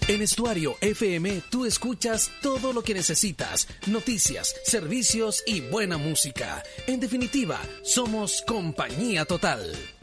En Estuario FM tú escuchas todo lo que necesitas, noticias, servicios y buena música. En definitiva, somos Compañía Total.